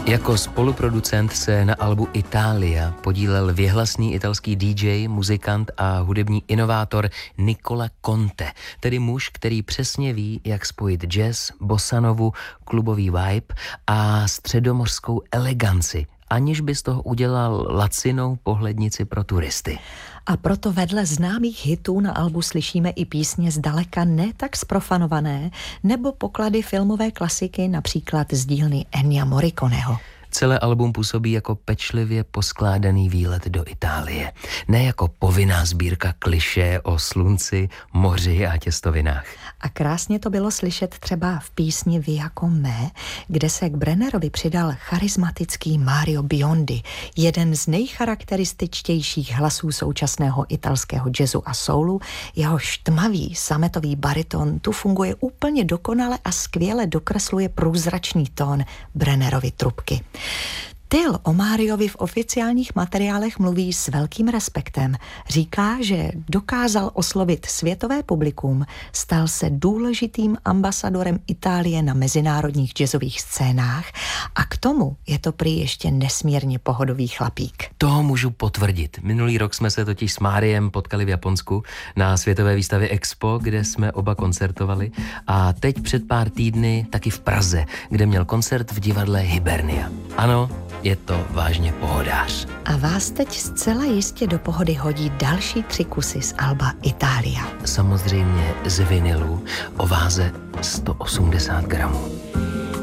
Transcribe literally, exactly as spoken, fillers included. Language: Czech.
Jako spoluproducent se na albu Italia podílel věhlasný italský dý džej, muzikant a hudební inovátor Nicola Conte, tedy muž, který přesně ví, jak spojit jazz, bossanovu, klubový vibe a středomořskou eleganci, aniž by z toho udělal lacinou pohlednici pro turisty. A proto vedle známých hitů na albu slyšíme i písně zdaleka ne tak zprofanované, nebo poklady filmové klasiky, například z dílny Ennia Morriconeho. Celé album působí jako pečlivě poskládaný výlet do Itálie. Ne jako povinná sbírka klišé o slunci, moři a těstovinách. A krásně to bylo slyšet třeba v písni Via con me, kde se k Brennerovi přidal charismatický Mario Biondi, jeden z nejcharakterističtějších hlasů současného italského jazzu a soulu. Jehož tmavý sametový bariton tu funguje úplně dokonale a skvěle dokresluje průzračný tón Brennerovy trubky. Till o Mariovi v oficiálních materiálech mluví s velkým respektem. Říká, že dokázal oslovit světové publikum, stal se důležitým ambasadorem Itálie na mezinárodních jazzových scénách a k tomu je to prý ještě nesmírně pohodový chlapík. To můžu potvrdit. Minulý rok jsme se totiž s Máriem potkali v Japonsku na světové výstavě Expo, kde jsme oba koncertovali, a teď před pár týdny taky v Praze, kde měl koncert v divadle Hibernia. Ano, je to vážně pohodář. A vás teď zcela jistě do pohody hodí další tři kusy z alba Italia. Samozřejmě z vinilu o váze sto osmdesát gramů.